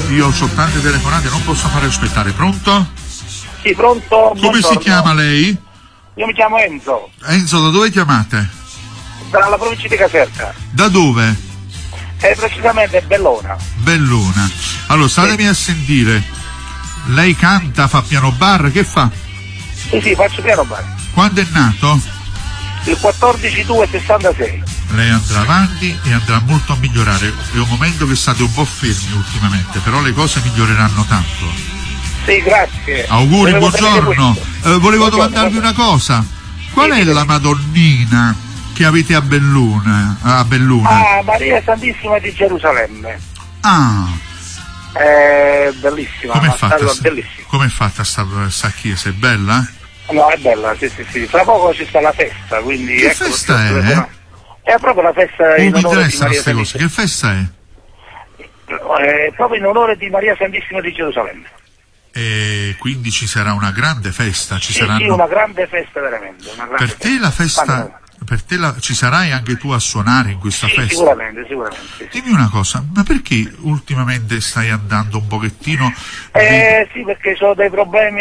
io ho tante telefonate, non posso fare aspettare. Pronto? Sì, pronto. Come buongiorno. si chiama lei? Io mi chiamo Enzo, Enzo, da dove chiamate? dalla provincia di Caserta. Da dove? Precisamente Bellona. Belluna. Allora, statemi a sentire. Lei canta, fa piano bar, che fa? Sì, faccio piano bar. Quando è nato? Il 14/2/66. Lei andrà avanti e andrà molto a migliorare. È un momento che state un po' fermi ultimamente, però le cose miglioreranno tanto. Sì, grazie. Auguri, Volevo buongiorno. sapere Volevo Buongiorno. domandarvi una cosa. Qual è la Madonnina che avete a Belluna? Maria Santissima di Gerusalemme. Ah, È bellissima. com'è una fatta? statua bellissima. Com'è fatta sta chiesa? È bella? No, è bella, sì. Fra poco ci sta la festa, quindi... Che ecco, festa è? È proprio la festa in Mi onore di interessano Maria queste cose. Santissima. Che festa è? È proprio in onore di Maria Santissima di Gerusalemme. E quindi ci sarà una grande festa, Sì, una grande festa veramente. Una grande Per te la festa, ci sarai anche tu a suonare in questa festa? Sicuramente. Sì. Dimmi una cosa, ma perché ultimamente stai andando un pochettino? Sì, perché ho dei problemi,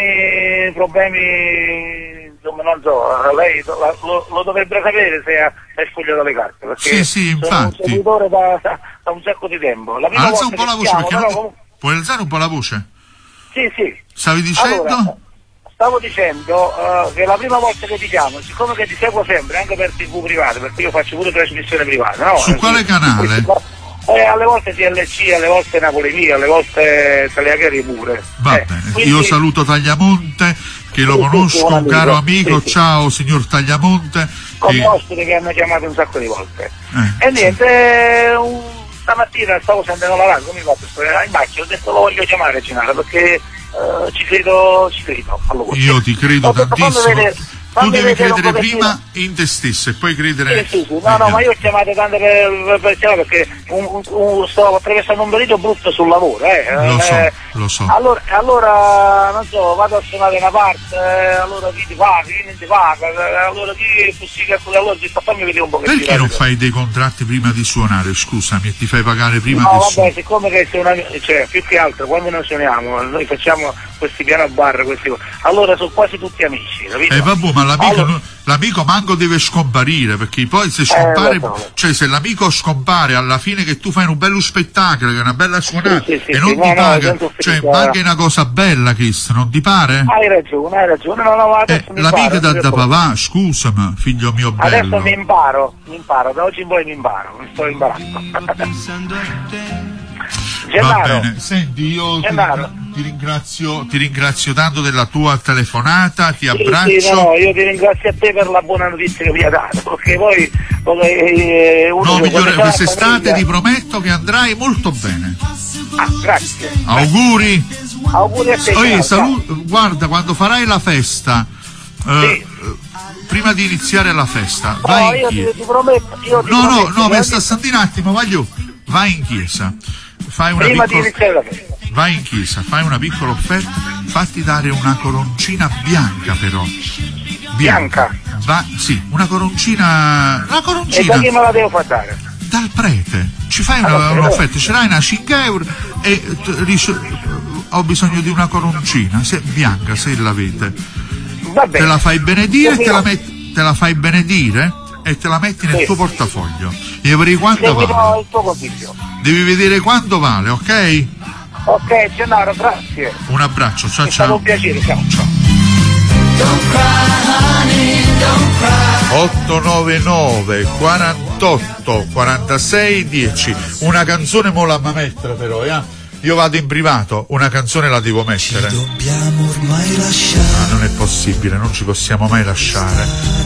insomma, non so, lei lo dovrebbe sapere se è sfogliato le carte, perché Sì, sono infatti. un seguitore da un sacco di tempo. La prima Alza un volta po' la che voce, chiamo, perché però, non... Puoi alzare un po' la voce? Sì. Stavi dicendo? Allora, stavo dicendo che la prima volta che ti chiamo, siccome che ti seguo sempre, anche per TV private, perché io faccio pure trasmissione privata, no? Su quale canale? Alle volte TLC, alle volte Napoli Mia, alle volte Tagliagheri pure. Va bene, quindi... io saluto Tagliamonte, che lo conosco, un caro amico, ciao signor Tagliamonte. Come ospite che hanno chiamato un sacco di volte. E niente, stamattina stavo sentendo la radio, mi fatto in macchina, ho detto lo voglio chiamare Gennaro perché ci credo allora. Io ti credo tantissimo. Tu devi credere prima in in te stesso e poi credere... Sì. No, ma io ho chiamato tanto per chiamare perché sto attraversando un periodo brutto sul lavoro, Lo so. Allora, non so, vado a suonare una parte, allora chi ti paga, chi non ti paga, allora chi è possibile, allora ti sta fammi vedere un pochettino. Perché non fai dei contratti prima di suonare, scusami, e ti fai pagare prima No, che vabbè, suoni? siccome che cioè, più che altro quando noi suoniamo, noi facciamo questi piano bar, allora sono quasi tutti amici, capito? Vabbè, ma l'amico manco deve scomparire, perché poi se scompare, cioè se l'amico scompare alla fine che tu fai un bello spettacolo, che è una bella suonata e non ti paga, cioè manca una cosa bella, Chris, non ti pare? Hai ragione, no, adesso l'amico da papà, scusami, figlio mio bello. Adesso mi imparo, da oggi in poi mi sto imparando. Va bene, senti, io ti ringrazio tanto della tua telefonata, ti abbraccio. Sì, no, io ti ringrazio a te per la buona notizia che mi hai dato, perché poi migliore quest'estate ti prometto che andrai molto bene. Grazie. Auguri a te. Guarda, quando farai la festa, prima di iniziare la festa, vai in chiesa. Ti prometto, No, mi sta stando un attimo, vai in chiesa. Vai in chiesa, fai una piccola offerta, fatti dare una coroncina bianca però. Bianca? Sì, una coroncina. E da chi me la devo far dare? Dal prete. Ci fai un'offerta, ce l'hai una 5 euro e ho bisogno di una coroncina, bianca se l'avete. Va bene. Te la fai benedire te la fai benedire e te la metti nel tuo portafoglio. E vedrai quanto vale. Il tuo consiglio. Devi vedere quanto vale, ok? Ok, Gennaro, grazie. Un abbraccio, ciao. È stato un piacere, ciao. 899 48 46 10. Una canzone mo la mettere però, Io vado in privato, una canzone la devo mettere. Ci dobbiamo ormai lasciare. Non è possibile, non ci possiamo mai lasciare.